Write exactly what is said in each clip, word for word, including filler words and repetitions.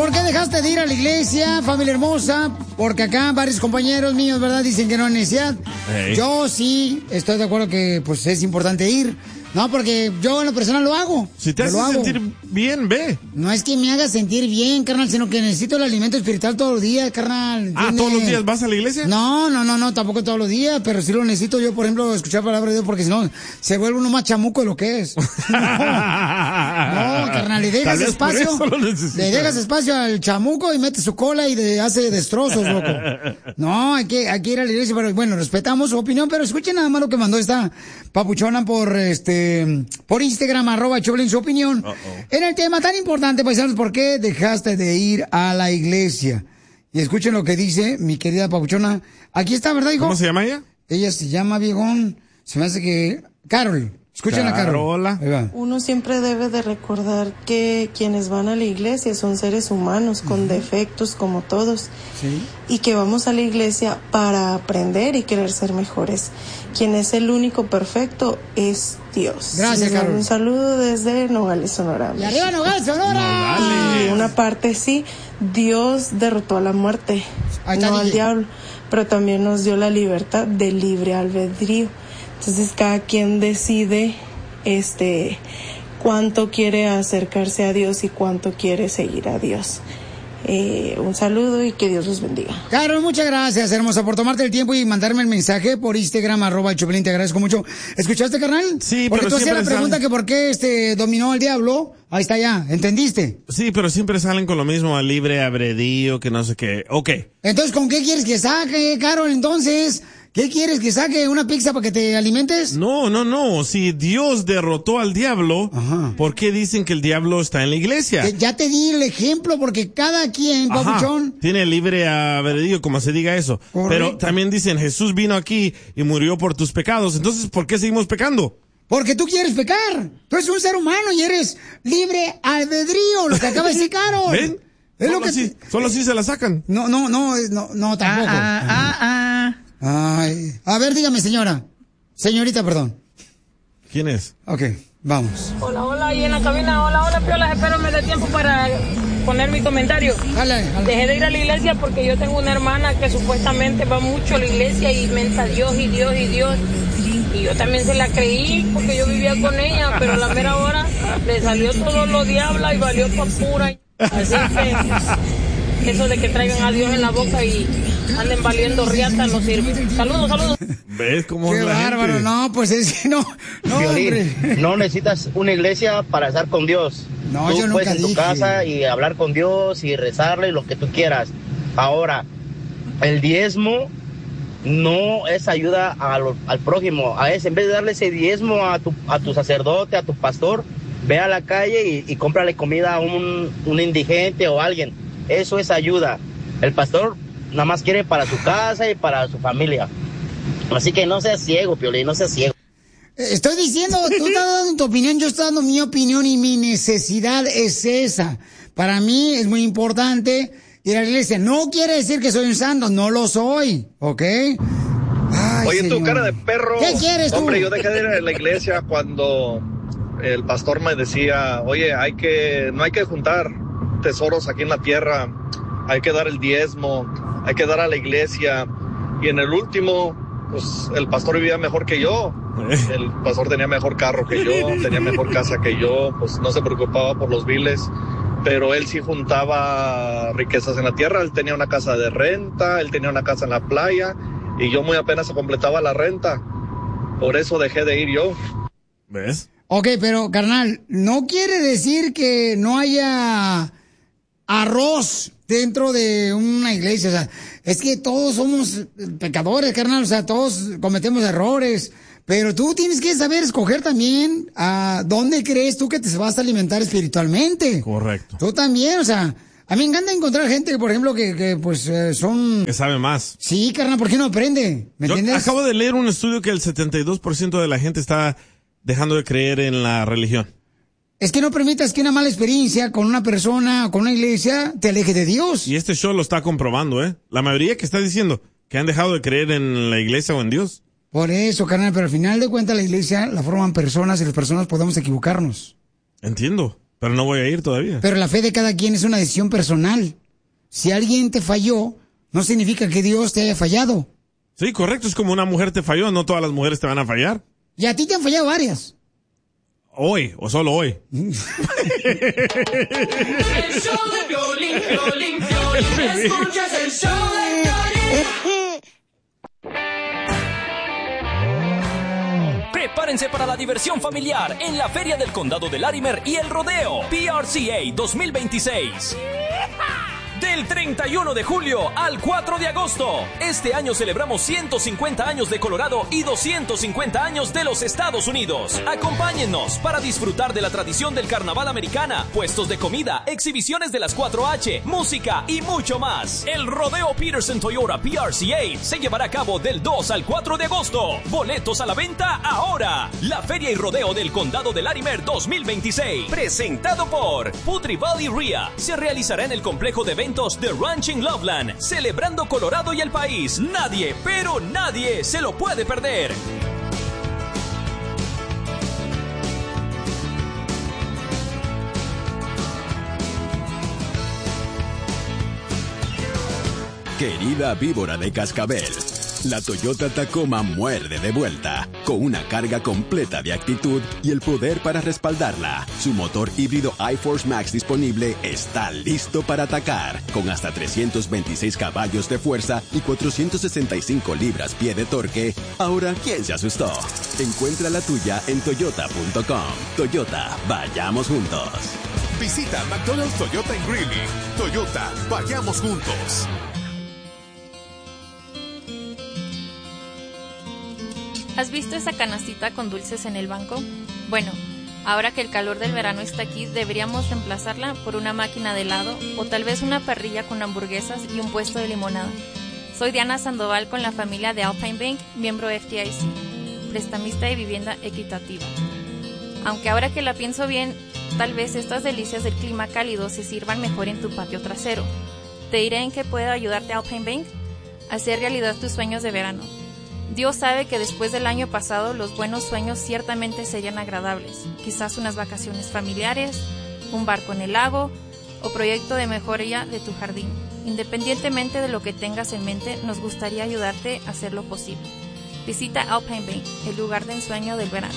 ¿por qué dejaste de ir a la iglesia, familia hermosa? Porque acá varios compañeros míos, ¿verdad? Dicen que no hay necesidad. Hey. Yo sí estoy de acuerdo que pues es importante ir. No, porque yo en lo personal lo hago. Si te hace sentir bien, ve. No es que me haga sentir bien, carnal, sino que necesito el alimento espiritual todos los días, carnal. ¿Entiendes? Ah, ¿todos los días vas a la iglesia? No, no, no, no, tampoco todos los días, pero sí lo necesito yo, por ejemplo, escuchar palabra de Dios, porque si no, se vuelve uno más chamuco de lo que es. No, no, carnal, le dejas espacio, le dejas espacio al chamuco y mete su cola y de, hace destrozos, loco. No, hay que, hay que ir a la iglesia, pero bueno, respetamos su opinión, pero escuchen nada más lo que mandó esta papuchona por, este, por Instagram, arroba Choplin, su opinión. Uh-oh. En el tema tan importante, paisanos, ¿por qué dejaste de ir a la iglesia? Y escuchen lo que dice mi querida papuchona. Aquí está, ¿verdad, hijo? ¿Cómo se llama ella? Ella se llama, viejón, se me hace que... Carol. Escuchen a Carol. Hola. Uno siempre debe de recordar que quienes van a la iglesia son seres humanos con uh-huh. defectos como todos. Sí. Y que vamos a la iglesia para aprender y querer ser mejores. Quien es el único perfecto es Dios. Gracias, Carol. Un saludo desde Nogales, Sonora. ¡Y arriba Nogales, Sonora! Y una parte sí, Dios derrotó a la muerte, no al diablo, pero también nos dio la libertad de libre albedrío. Entonces cada quien decide este cuánto quiere acercarse a Dios y cuánto quiere seguir a Dios. Eh, un saludo y que Dios los bendiga. Carol, muchas gracias, hermosa, por tomarte el tiempo y mandarme el mensaje por Instagram, arroba Choplin, te agradezco mucho. ¿Escuchaste, carnal? Sí, porque pero tú hacías la pregunta salen... que por qué este dominó al diablo. Ahí está ya, ¿entendiste? Sí, pero siempre salen con lo mismo, a libre albedrío, que no sé qué. Ok. Entonces, ¿con qué quieres que saque, Carol? Entonces... ¿Qué quieres? ¿Que saque una pizza para que te alimentes? No, no, no. Si Dios derrotó al diablo, ajá, ¿por qué dicen que el diablo está en la iglesia? Que ya te di el ejemplo, porque cada quien, papuchón, tiene libre albedrío, como se diga eso. Correcto. Pero también dicen, Jesús vino aquí y murió por tus pecados. Entonces, ¿por qué seguimos pecando? Porque tú quieres pecar. Tú eres un ser humano y eres libre albedrío, lo que acaba de decir Carol. ¿Ven? Es solo, lo que así, te... solo así se la sacan. No, no, no, no, no, tampoco. Ah, ah, ah. Ay, a ver, dígame, señora. Señorita, perdón. ¿Quién es? Ok, vamos. Hola, hola, ahí en la cabina. Hola, hola, piolas. Espero me dé tiempo para poner mi comentario. Jale, jale. Dejé de ir a la iglesia porque yo tengo una hermana que supuestamente va mucho a la iglesia y menta Dios y Dios y Dios. Y yo también se la creí porque yo vivía con ella, pero a la mera hora le salió todo lo diabla y valió pa' pura. Así que eso de que traigan a Dios en la boca y anden valiendo riata no sirve. Saludos, saludos. ¿Ves cómo Qué es la bárbaro, gente? no, pues es que no, no, Violín, no necesitas una iglesia para estar con Dios. No, tú yo nunca puedes en tu dije. casa y hablar con Dios y rezarle lo que tú quieras. Ahora, el diezmo no es ayuda a lo, al prójimo. A ese, en vez de darle ese diezmo a tu, a tu sacerdote, a tu pastor, ve a la calle y, y cómprale comida a un, un indigente o alguien. Eso es ayuda. El pastor nada más quiere para su casa y para su familia. Así que no seas ciego, Piolín, no seas ciego. Estoy diciendo, tú estás dando tu opinión, yo estoy dando mi opinión y mi necesidad es esa. Para mí es muy importante ir a la iglesia. No quiere decir que soy un santo, no lo soy, ¿ok? Ay, Oye, señor. tú, cara de perro. ¿Qué quieres tú? Hombre, yo dejé de ir a la iglesia cuando el pastor me decía, oye, hay que, no hay que juntar tesoros aquí en la tierra, hay que dar el diezmo, hay que dar a la iglesia. Y en el último, pues el pastor vivía mejor que yo. El pastor tenía mejor carro que yo, tenía mejor casa que yo, pues no se preocupaba por los biles, pero él sí juntaba riquezas en la tierra. Él tenía una casa de renta, él tenía una casa en la playa, y yo muy apenas se completaba la renta. Por eso dejé de ir yo. ¿Ves? Ok, pero carnal, no quiere decir que no haya arroz dentro de una iglesia. O sea, es que todos somos pecadores, carnal. O sea, todos cometemos errores. Pero tú tienes que saber escoger también a dónde crees tú que te vas a alimentar espiritualmente. Correcto. Tú también, o sea, a mí me encanta encontrar gente, por ejemplo, que, que pues eh, son... Que sabe más. Sí, carnal, ¿por qué no aprende? ¿Me Yo entiendes? acabo de leer un estudio que el setenta y dos por ciento de la gente está dejando de creer en la religión. Es que no permitas que una mala experiencia con una persona o con una iglesia te aleje de Dios. Y este show lo está comprobando, ¿eh? La mayoría que está diciendo que han dejado de creer en la iglesia o en Dios. Por eso, carnal, pero al final de cuentas la iglesia la forman personas y las personas podemos equivocarnos. Entiendo. Pero no voy a ir todavía. Pero la fe de cada quien es una decisión personal. Si alguien te falló, no significa que Dios te haya fallado. Sí, correcto. Es como una mujer te falló. No todas las mujeres te van a fallar. Y a ti te han fallado varias. Hoy, o solo hoy. El show de Piolín, Piolín, Piolín. Escuchas el show de Piolín. Prepárense para la diversión familiar en la Feria del Condado de Larimer y el Rodeo P R C A dos mil veintiséis. Del treinta y uno de julio al cuatro de agosto. Este año celebramos ciento cincuenta años de Colorado y doscientos cincuenta años de los Estados Unidos. Acompáñennos para disfrutar de la tradición del carnaval americana, puestos de comida, exhibiciones de las cuatro H, música y mucho más. El Rodeo Peterson Toyota P R C A se llevará a cabo del dos al cuatro de agosto. Boletos a la venta ahora. La Feria y Rodeo del Condado de Larimer dos mil veintiséis, presentado por Putri Valley R I A, se realizará en el complejo de eventos de Ranching Loveland, celebrando Colorado y el país. Nadie, pero nadie se lo puede perder. Querida víbora de cascabel, la Toyota Tacoma muerde de vuelta, con una carga completa de actitud y el poder para respaldarla. Su motor híbrido iForce Max disponible está listo para atacar, con hasta trescientos veintiséis caballos de fuerza y cuatrocientos sesenta y cinco libras-pie de torque. Ahora, ¿quién se asustó? Encuentra la tuya en toyota punto com. Toyota, vayamos juntos. Visita McDonald's Toyota en Greeley. Toyota, vayamos juntos. ¿Has visto esa canastita con dulces en el banco? Bueno, ahora que el calor del verano está aquí, deberíamos reemplazarla por una máquina de helado o tal vez una parrilla con hamburguesas y un puesto de limonada. Soy Diana Sandoval con la familia de Alpine Bank, miembro F D I C, prestamista de vivienda equitativa. Aunque ahora que la pienso bien, tal vez estas delicias del clima cálido se sirvan mejor en tu patio trasero. Te diré en qué puedo ayudarte Alpine Bank a hacer realidad tus sueños de verano. Dios sabe que después del año pasado los buenos sueños ciertamente serían agradables. Quizás unas vacaciones familiares, un barco en el lago o proyecto de mejoría de tu jardín. Independientemente de lo que tengas en mente, nos gustaría ayudarte a hacer lo posible. Visita Alpine Bank, el lugar de ensueño del verano.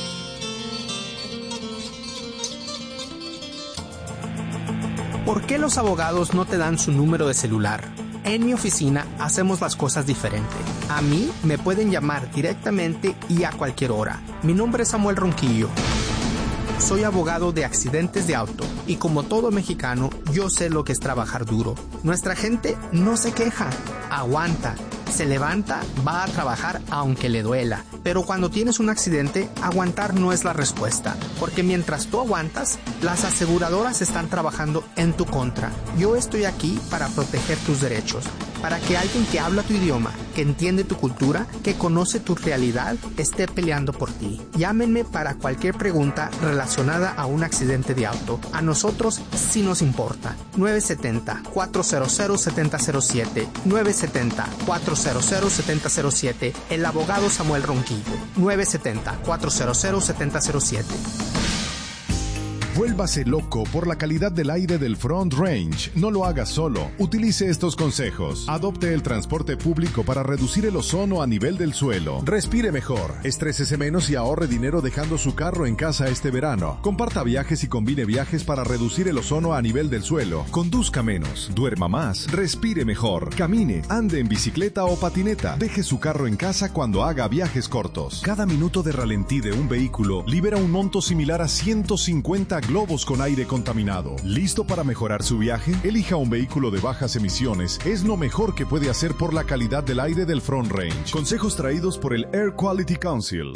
¿Por qué los abogados no te dan su número de celular? En mi oficina hacemos las cosas diferente. A mí me pueden llamar directamente y a cualquier hora. Mi nombre es Samuel Ronquillo. Soy abogado de accidentes de auto y como todo mexicano, yo sé lo que es trabajar duro. Nuestra gente no se queja, aguanta, se levanta, va a trabajar aunque le duela. Pero cuando tienes un accidente, aguantar no es la respuesta, porque mientras tú aguantas, las aseguradoras están trabajando en tu contra. Yo estoy aquí para proteger tus derechos, para que alguien que habla tu idioma, que entiende tu cultura, que conoce tu realidad, esté peleando por ti. Llámenme para cualquier pregunta relacionada a un accidente de auto. A nosotros sí nos importa. nueve siete cero, cuatro cero cero, siete cero cero siete. nueve siete cero, cuatro cero cero, siete cero cero siete. El abogado Samuel Ronquillo. nueve siete cero, cuatro cero cero, siete cero cero siete. Vuélvase loco por la calidad del aire del Front Range. No lo haga solo. Utilice estos consejos. Adopte el transporte público para reducir el ozono a nivel del suelo. Respire mejor. Estrésese menos y ahorre dinero dejando su carro en casa este verano. Comparta viajes y combine viajes para reducir el ozono a nivel del suelo. Conduzca menos. Duerma más. Respire mejor. Camine. Ande en bicicleta o patineta. Deje su carro en casa cuando haga viajes cortos. Cada minuto de ralentí de un vehículo libera un monto similar a ciento cincuenta globos con aire contaminado. ¿Listo para mejorar su viaje? Elija un vehículo de bajas emisiones. Es lo mejor que puede hacer por la calidad del aire del Front Range. Consejos traídos por el Air Quality Council.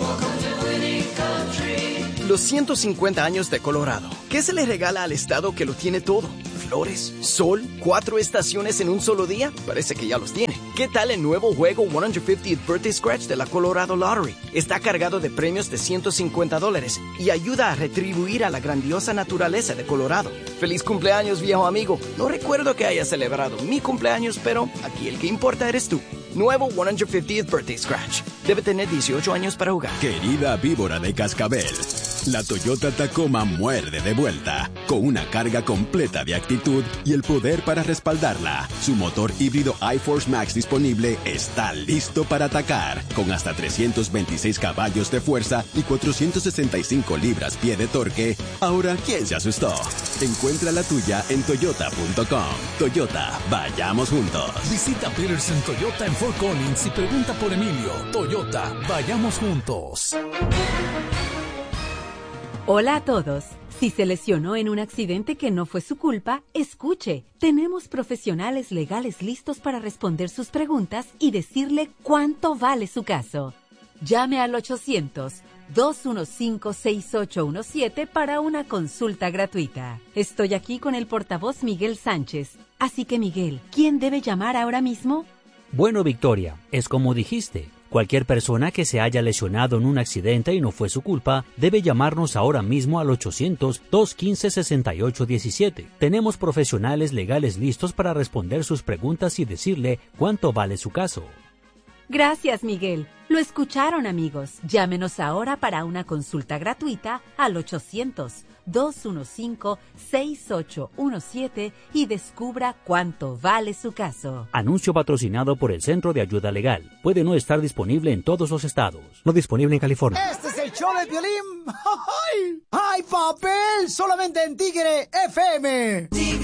Los ciento cincuenta años de Colorado. ¿Qué se le regala al estado que lo tiene todo? Flores, sol, cuatro estaciones en un solo día. Parece que ya los tiene. ¿Qué tal el nuevo juego ciento cincuentieth Birthday Scratch de la Colorado Lottery? Está cargado de premios de ciento cincuenta dólares y ayuda a retribuir a la grandiosa naturaleza de Colorado. ¡Feliz cumpleaños, viejo amigo! No recuerdo que haya celebrado mi cumpleaños, pero aquí el que importa eres tú. Nuevo ciento cincuentieth Birthday Scratch. Debe tener dieciocho años para jugar. Querida víbora de cascabel, La Toyota Tacoma muerde de vuelta, con una carga completa de actitud y el poder para respaldarla. Su motor híbrido iForce Max disponible está listo para atacar, con hasta trescientos veintiséis caballos de fuerza y cuatrocientos sesenta y cinco libras-pie de torque. Ahora, ¿quién se asustó? Encuentra la tuya en toyota punto com. Toyota, vayamos juntos. Visita Peterson Toyota en Fort Collins y pregunta por Emilio. Toyota, vayamos juntos. Hola a todos. Si se lesionó en un accidente que no fue su culpa, escuche. Tenemos profesionales legales listos para responder sus preguntas y decirle cuánto vale su caso. Llame al ochocientos, dos uno cinco, seis ocho uno siete para una consulta gratuita. Estoy aquí con el portavoz Miguel Sánchez. Así que, Miguel, ¿quién debe llamar ahora mismo? Bueno, Victoria, es como dijiste. Cualquier persona que se haya lesionado en un accidente y no fue su culpa, debe llamarnos ahora mismo al ochocientos, dos uno cinco, seis ocho uno siete. Tenemos profesionales legales listos para responder sus preguntas y decirle cuánto vale su caso. Gracias, Miguel. Lo escucharon, amigos. Llámenos ahora para una consulta gratuita al ochocientos, dos uno cinco, seis ocho uno siete y descubra cuánto vale su caso. Anuncio patrocinado por el Centro de Ayuda Legal. Puede no estar disponible en todos los estados. No disponible en California. Este es el show de Piolín. ¡Ay, papel! Solamente en Tigre F M.